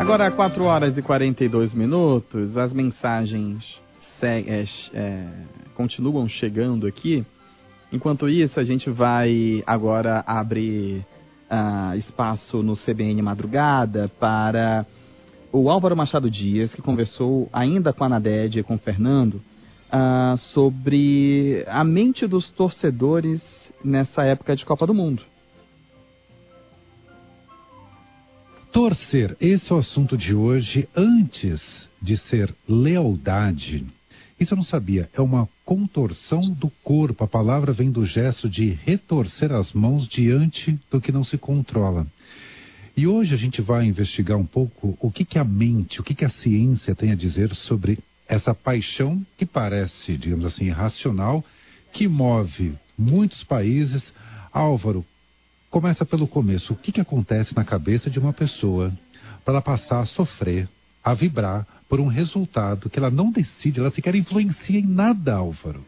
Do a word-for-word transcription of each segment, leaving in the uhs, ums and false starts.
Agora, quatro horas e quarenta e dois minutos, as mensagens se- é, é, continuam chegando aqui. Enquanto isso, a gente vai agora abrir uh, espaço no C B N Madrugada para o Álvaro Machado Dias, que conversou ainda com a Nadege e com o Fernando uh, sobre a mente dos torcedores nessa época de Copa do Mundo. Torcer, esse é o assunto de hoje. Antes de ser lealdade, isso eu não sabia, é uma contorção do corpo. A palavra vem do gesto de retorcer as mãos diante do que não se controla. E hoje a gente vai investigar um pouco o que, que a mente, o que, que a ciência tem a dizer sobre essa paixão que parece, digamos assim, irracional, que move muitos países. Álvaro, começa pelo começo. O que, que acontece na cabeça de uma pessoa para ela passar a sofrer, a vibrar por um resultado que ela não decide, ela sequer influencia em nada, Álvaro?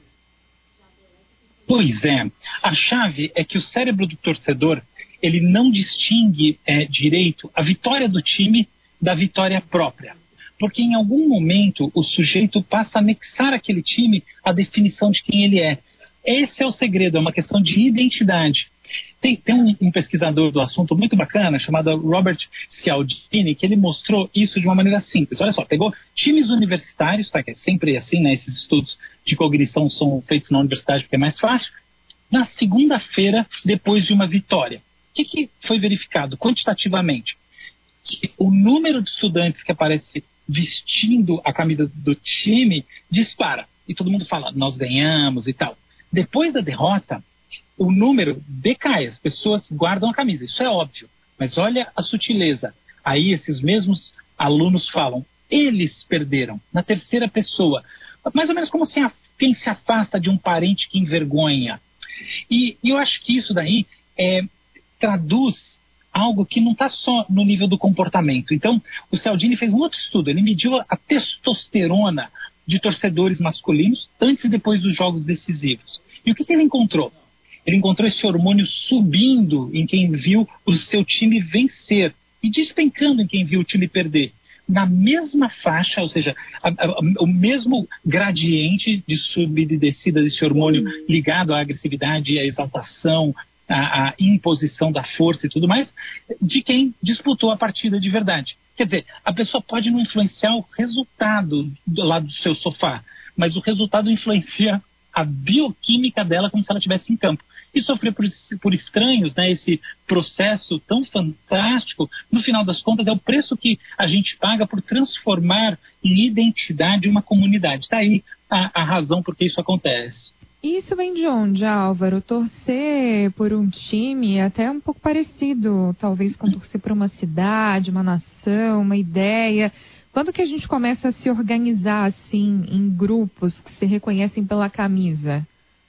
Pois é. A chave é que o cérebro do torcedor, ele não distingue é, direito a vitória do time da vitória própria. Porque em algum momento o sujeito passa a anexar aquele time à definição de quem ele é. Esse é o segredo, é uma questão de identidade. Tem, tem um, um pesquisador do assunto muito bacana, chamado Robert Cialdini, que ele mostrou isso de uma maneira simples. Olha só, pegou times universitários, tá, que é sempre assim, né, esses estudos de cognição são feitos na universidade porque é mais fácil, na segunda-feira, depois de uma vitória. O que, que foi verificado quantitativamente? Que o número de estudantes que aparece vestindo a camisa do time dispara. E todo mundo fala, nós ganhamos e tal. Depois da derrota, o número decai, as pessoas guardam a camisa, isso é óbvio. Mas olha a sutileza. Aí esses mesmos alunos falam, eles perderam, na terceira pessoa. Mais ou menos como assim, quem se afasta de um parente que envergonha. E, e eu acho que isso daí é, traduz algo que não está só no nível do comportamento. Então, o Cialdini fez um outro estudo, ele mediu a testosterona de torcedores masculinos antes e depois dos jogos decisivos. E o que, que ele encontrou? Ele encontrou esse hormônio subindo em quem viu o seu time vencer e despencando em quem viu o time perder. Na mesma faixa, ou seja, a, a, o mesmo gradiente de subida e descida desse hormônio ligado à agressividade, à exaltação, à, à imposição da força e tudo mais, de quem disputou a partida de verdade. Quer dizer, a pessoa pode não influenciar o resultado do lado do seu sofá, mas o resultado influencia a bioquímica dela como se ela estivesse em campo. E sofrer por, por estranhos, né, esse processo tão fantástico, no final das contas, é o preço que a gente paga por transformar em identidade uma comunidade. Está aí a, a razão por que isso acontece. Isso vem de onde, Álvaro? Torcer por um time é até um pouco parecido, talvez, com torcer por uma cidade, uma nação, uma ideia. Quando que a gente começa a se organizar, assim, em grupos que se reconhecem pela camisa?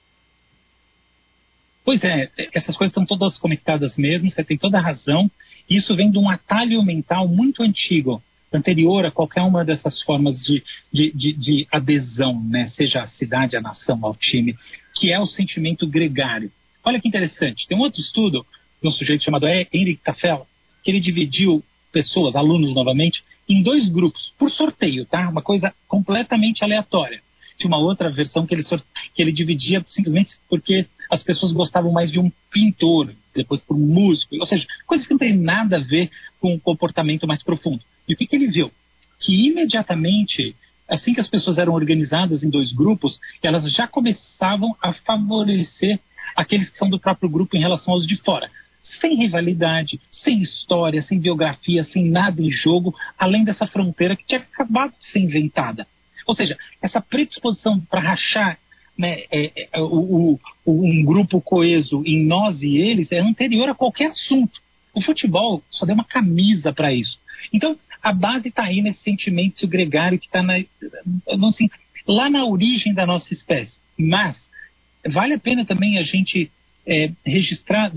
Pois é, essas coisas estão todas conectadas mesmo, você tem toda a razão. Isso vem de um atalho mental muito antigo, anterior a qualquer uma dessas formas de, de, de, de adesão, né? Seja a cidade, a nação, ao time, que é o sentimento gregário. Olha que interessante, tem um outro estudo de um sujeito chamado Henrik Tafel, que ele dividiu pessoas, alunos novamente, em dois grupos, por sorteio, tá? Uma coisa completamente aleatória. Tinha uma outra versão que ele, que ele dividia simplesmente porque as pessoas gostavam mais de um pintor, depois por um músico, ou seja, coisas que não tem nada a ver com um comportamento mais profundo. E o que, que ele viu? Que imediatamente, assim que as pessoas eram organizadas em dois grupos, elas já começavam a favorecer aqueles que são do próprio grupo em relação aos de fora. Sem rivalidade, sem história, sem biografia, sem nada em jogo, além dessa fronteira que tinha acabado de ser inventada. Ou seja, essa predisposição para rachar, né, é, é, o, o, um grupo coeso em nós e eles é anterior a qualquer assunto. O futebol só deu uma camisa para isso. Então, a base está aí nesse sentimento gregário que está assim, lá na origem da nossa espécie. Mas vale a pena também a gente é, registrar